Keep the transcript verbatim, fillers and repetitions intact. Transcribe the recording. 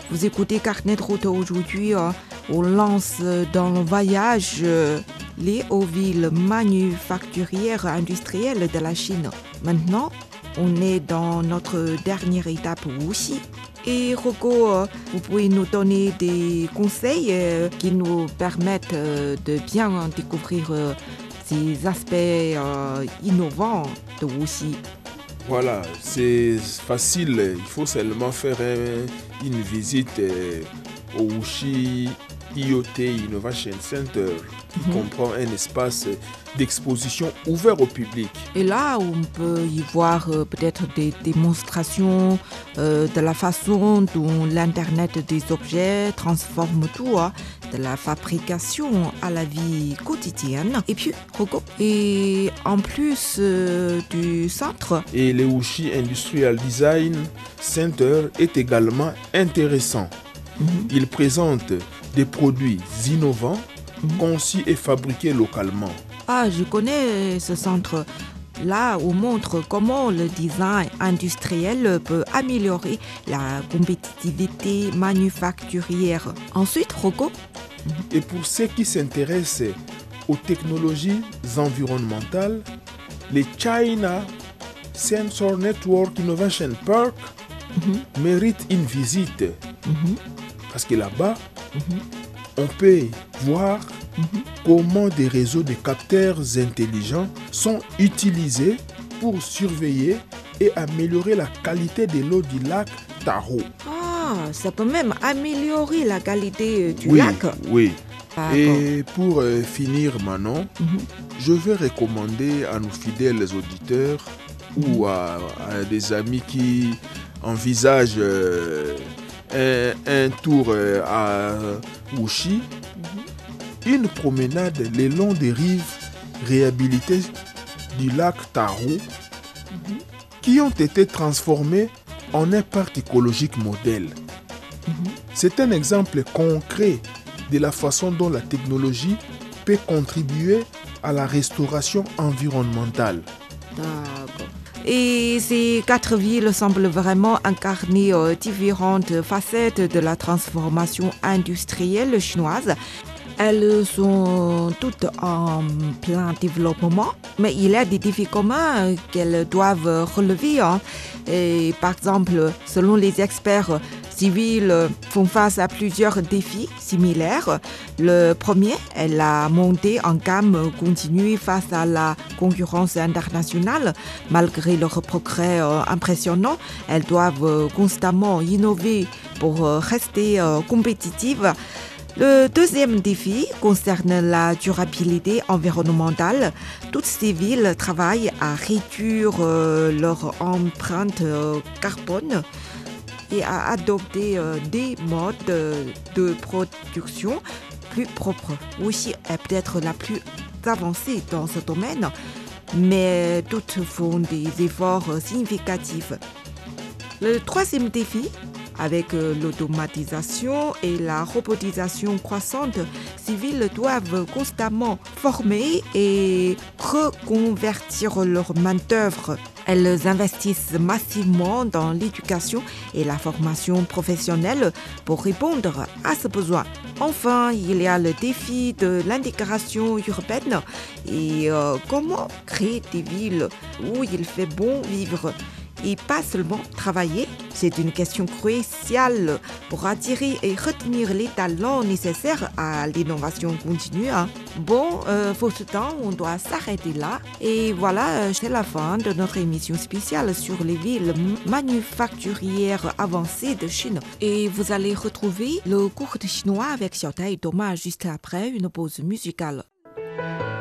Vous écoutez Carnet de route aujourd'hui. euh, On lance dans le voyage euh, les hauts villes manufacturières industrielles de la Chine. Maintenant, on est dans notre dernière étape, Wuxi. Et Rocco, euh, vous pouvez nous donner des conseils euh, qui nous permettent euh, de bien découvrir euh, ces aspects euh, innovants de Wuxi. Voilà, c'est facile. Il faut seulement faire un- une visite euh, au Wuxi I O T Innovation Center, qui Mhm. comprend un espace d'exposition ouvert au public. Et là, on peut y voir euh, peut-être des démonstrations euh, de la façon dont l'Internet des objets transforme tout, hein, de la fabrication à la vie quotidienne. Et puis, Rocco, et en plus euh, du centre, Et le Wuxi Industrial Design Center est également intéressant. mhm, Il présente des produits innovants, Mhm. conçus et fabriqués localement. ah, je connais ce centre. Là, on montre comment le design industriel peut améliorer la compétitivité manufacturière. Ensuite, Rocco, Et pour ceux qui s'intéressent aux technologies environnementales, le China Sensor Network Innovation Park mhm, mérite une visite mhm, parce que là-bas, mhm, on peut voir mhm. comment des réseaux de capteurs intelligents sont utilisés pour surveiller et améliorer la qualité de l'eau du lac Tahoe. Ah, ça peut même améliorer la qualité euh, du oui, lac. oui. D'accord. Et pour euh, finir, Manon, Mhm, je vais recommander à nos fidèles auditeurs ou à, à des amis qui envisagent euh, un, un tour euh, à Wuxi, mhm. une promenade le long des rives réhabilitées du lac Tahoe Mhm. qui ont été transformées en un parc écologique modèle. Mhm. C'est un exemple concret de la façon dont la technologie peut contribuer à la restauration environnementale. D'accord. Et ces quatre villes semblent vraiment incarner euh, différentes facettes de la transformation industrielle chinoise. Elles sont toutes en plein développement, mais il y a des défis communs qu'elles doivent relever, hein. Et par exemple, selon les experts, ces villes font face à plusieurs défis similaires. Le premier est la montée en gamme continue face à la concurrence internationale. Malgré leurs progrès euh, impressionnants, elles doivent euh, constamment innover pour euh, rester euh, compétitives. Le deuxième défi concerne la durabilité environnementale. Toutes ces villes travaillent à réduire euh, leur empreinte euh, carbone et à adopter euh, des modes euh, de production plus propres. Wuxi est peut-être la plus avancée dans ce domaine, mais toutes font des efforts euh, significatifs. Le troisième défi, avec euh, l'automatisation et la robotisation croissante, ces villes doivent constamment former et reconvertir leur main-d'œuvre. Elles investissent massivement dans l'éducation et la formation professionnelle pour répondre à ce besoin. Enfin, il y a le défi de l'intégration urbaine et euh, comment créer des villes où il fait bon vivre et pas seulement travailler. C'est une question cruciale pour attirer et retenir les talents nécessaires à l'innovation continue, hein. Bon, euh, pour ce temps, on doit s'arrêter là. Et voilà, euh, c'est la fin de notre émission spéciale sur les villes manufacturières avancées de Chine. Et vous allez retrouver le cours de chinois avec Xiaotai et Thomas juste après une pause musicale.